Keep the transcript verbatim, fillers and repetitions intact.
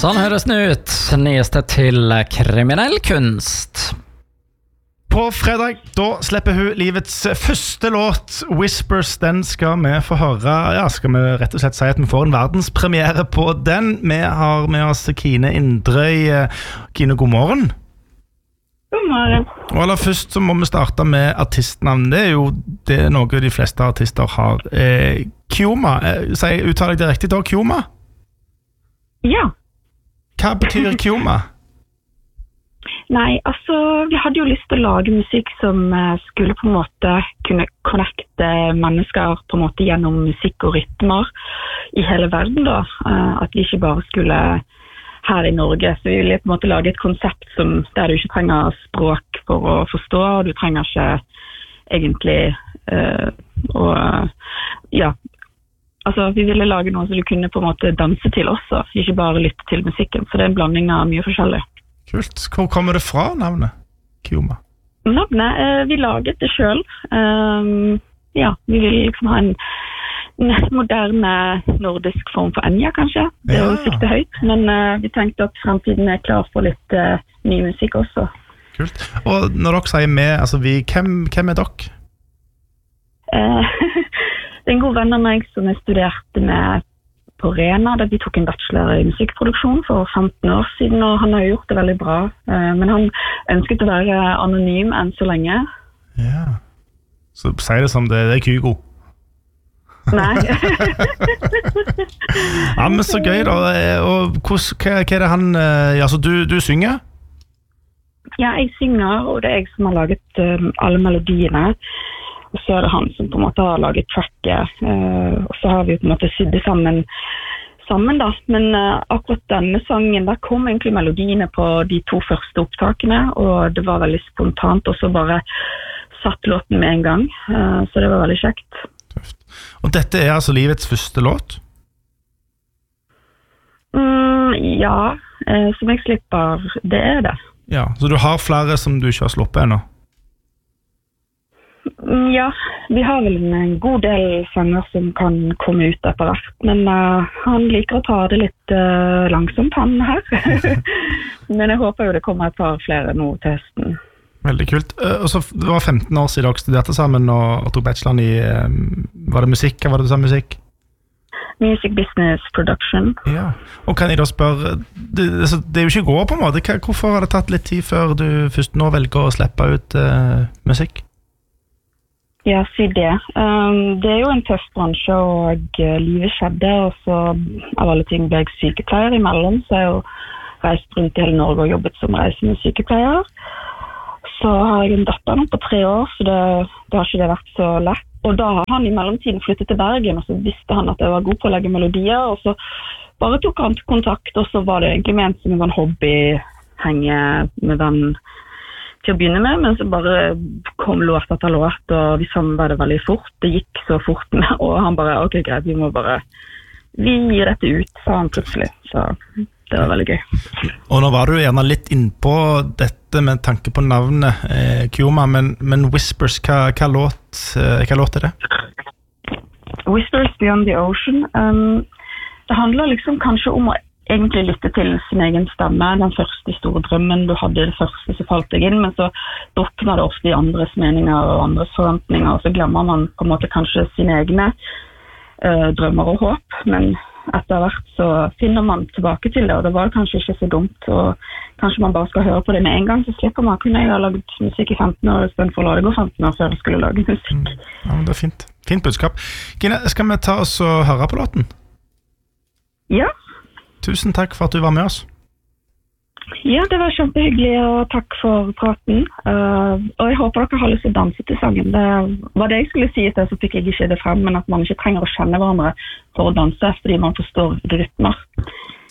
Sånn høres det ut. Nyeste til kriminell kunst. På fredag, da slipper hun livets første låt, Whispers. Den skal vi få høre. Ja, skal vi rett og slett si at vi får en verdenspremiere på den. Vi har med oss Kine Indrøy. Kine, god morgen. God morgen. Og aller først så må vi starte med artistnavn. Det er jo det er noe de fleste artister har. Eh, Kioma, eh, uttaler jeg det riktig da? Kioma? Ja. Hva betyr Kioma? Nei, altså, vi hadde jo lyst til å lage musikk som uh, skulle på en måte kunne connecte mennesker på en måte gjennom musikk og rytmer i hele verden da. Uh, at vi ikke bare skulle her i Norge. Så vi ville på en måte lage et konsept som, der du ikke trenger språk for å forstå, og du trenger ikke egentlig uh, og, ja, altså vi ville lage noe som du kunne på en måte danse til også, ikke bare lytte til musikken, så det er en blanding av mye forskjellig. Kult. Hvor kommer det fra, navnet Kioma? Navnet, eh, vi laget det selv. Um, ja, vi vil liksom ha en, en moderne nordisk form for Enya, kanskje. Det er jo sikte høyt, men uh, vi tenkte at fremtiden er klar for litt uh, ny musikk også. Kult. Og når dere sier med, altså vi, hvem, hvem er dere? Uh, Det er en god venn av meg som jeg studerte med på Rena, da vi tok en bachelor i musikkproduksjon for femten år siden, og han har gjort det veldig bra. Men han ønsket å være anonym enn så lenge. Ja, så si det som det, det er Kygo. Nei. Ja, men så gøy da. Og hva, hva er det han, altså du, du synger? Ja, jeg synger, og det er jeg som har laget um, alle melodiene. Og så er det han som på en måte har laget tracket, uh, og så har vi på en måte sydd det sammen, sammen da. Men uh, akkurat denne sangen, der kom egentlig melodiene på de to første opptakene, og det var veldig spontant, og så bare satt låten med en gang, uh, så det var veldig kjekt. Tøft. Og dette er altså livets første låt? Mm, ja, uh, som jeg slipper, det er det. Ja, så du har flere som du ikke har sluppet ennå? Ja, vi har vel en god del sanger som kan komme ut etter hvert, men uh, han liker å ta det litt uh, langsomt, han her. Men jeg håper jo det kommer et par flere nå til høsten. Veldig kult. Uh, og så det var femten år siden dere studerte sammen og, og tok bacheloren i, um, var det musikk? Hva var det du sa, musikk? Music Business Production. Ja, og kan jeg da spørre, det, det, det er jo ikke gå på en måte, hvorfor har det tatt litt tid før du først nå velger å slippe ut uh, musikk? Ja, si det. Um, det er jo en tøff bransje, og uh, livet skjedde, og så av alle ting ble jeg sykepleier imellom, så jeg har jo reist rundt i hele Norge og jobbet som reisende sykepleier. Så har jeg en datter nå på tre år, så det, det har ikke det vært så lett. Og da har han i mellomtiden flyttet til Bergen, og så visste han at jeg var god på å legge melodier, og så bare tok han kontakt, og så var det egentlig ment som en sånn hobby, henge med den til å begynne med, men så bare kom låt etter låt, og vi samarbeidet veldig fort. Det gikk så fort, og han bare, ok, greit, vi må bare, vi gir dette ut, sa han plutselig. Så det var veldig gøy. Og nå var du gjerne litt innpå dette med tanke på navnet eh, Kioma, men, men Whispers, hva, hva, låt, eh, hva låt er det? Whispers Beyond the Ocean. Um, det handler liksom kanskje om å egentlig lytte til sin egen stemme, den første store drømmen du hadde, det første som falt deg inn, men så drukner det ofte i andres meninger og andres forventninger, og så glemmer man på en måte kanskje sine egne uh, drømmer og håp, men etter hvert så finner man tilbake til det, og det var kanskje ikke så dumt, og kanskje man bare skal høre på det med en gang, så slipper man. Kunne jeg ha laget musikk i femten år, i stedet for å la det gå femten år før jeg skulle lage musikk. Mm. Ja, men det er fint. Fint budskap. Gine, skal vi ta oss og høre på låten? Ja. Tusen takk for at du var med oss. Ja, det var kjempehyggelig, og takk for praten. Uh, og jeg håper dere har lyst til å danse til sangen. Det var det jeg skulle si til, så fikk jeg ikke det frem, men at man ikke trenger å kjenne hverandre for å danse, fordi man forstår rytmer.